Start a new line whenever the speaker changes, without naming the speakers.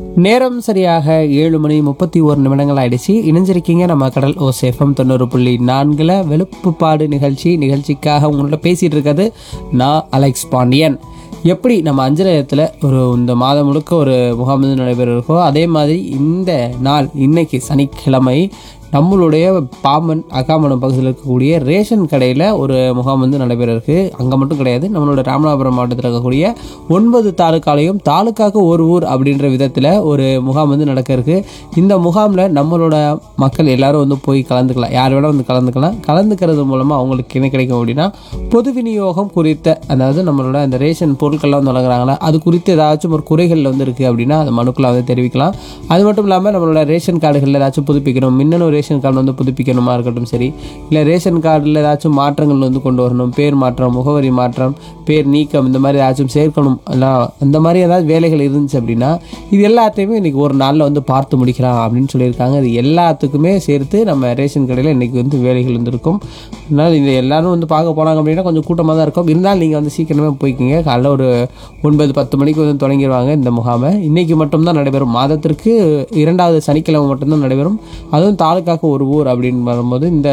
நேரம் சரியாக 7:31 ஆயிடுச்சு. இணைஞ்சிருக்கீங்க நம்ம கடல் ஓசேஃபம் 90.4 வெளுப்புப்பாடு நிகழ்ச்சிக்காக உங்களோட பேசிட்டு இருக்கிறது நான் அலெக்ஸ் பாண்டியன். எப்படி நம்ம அஞ்சலயத்தில் இந்த மாதம் முழுக்க ஒரு முகாம் வந்து நடைபெறோ, அதே மாதிரி இந்த நாள் இன்னைக்கு சனிக்கிழமை நம்மளுடைய பாம்பன் அகாமடம் பகுதியில் இருக்கக்கூடிய ரேஷன் கடையில் ஒரு முகாம் வந்து நடைபெற இருக்கு. அங்கே மட்டும் கிடையாது, நம்மளோட ராமநாதபுரம் மாவட்டத்தில் இருக்கக்கூடிய 9 தாலுக்காலையும் தாலுக்காக்கு ஒரு ஊர் அப்படின்ற விதத்தில் ஒரு முகாம் வந்து நடக்க இருக்கு. இந்த முகாமில் நம்மளோட மக்கள் எல்லாரும் வந்து போய் கலந்துக்கலாம். யார் வேணால் வந்து கலந்துக்கலாம். கலந்துக்கிறது மூலமாக அவங்களுக்கு என்ன கிடைக்கும் அப்படின்னா, பொது விநியோகம் குறித்த, அதாவது நம்மளோட அந்த ரேஷன் பொருட்கள்லாம் வந்து வழங்குறாங்களா, அது குறித்து ஏதாச்சும் ஒரு குறைகள் வந்து இருக்குது அப்படின்னா அது மனுக்களை வந்து தெரிவிக்கலாம். அது மட்டும் இல்லாமல் நம்மளோட ரேஷன் கார்டுகளில் ஏதாச்சும் புதுப்பிக்கணும், மின்னணு ரேஷன் கார்டு வந்து புதுப்பிக்கணுமா இருக்கட்டும் சரி, இல்லை ரேஷன் கார்டில் ஏதாச்சும் மாற்றங்கள் வந்து கொண்டு வரணும், பேர் மாற்றம், முகவரி மாற்றம், பேர் நீக்கம், இந்த மாதிரி ஏதாச்சும் சேர்க்கணும், அந்த மாதிரி ஏதாவது வேலைகள் இருந்துச்சு அப்படின்னா இது எல்லாத்தையுமே இன்றைக்கி ஒரு நாளில் வந்து பார்த்து முடிக்கலாம் அப்படின்னு சொல்லியிருக்காங்க. இது எல்லாத்துக்குமே சேர்த்து நம்ம ரேஷன் கடையில் இன்றைக்கி வந்து வேலைகள் வந்துருக்கும். அதனால் இந்த எல்லோரும் வந்து பார்க்க போனாங்க அப்படின்னா கொஞ்சம் கூட்டமாக தான் இருக்கும். இருந்தாலும் நீங்கள் வந்து சீக்கிரமே போய்க்கிங்க. காலைல ஒரு 9-10 மணிக்கு வந்து தொடங்கிடுவாங்க இந்த முகாமை. இன்றைக்கி மட்டும்தான் நடைபெறும். மாதத்திற்கு 2வது சனிக்கிழமை மட்டும்தான் நடைபெறும். அதுவும் தாலுக்காக்கு ஒரு ஊர் அப்படின்னு வரும்போது இந்த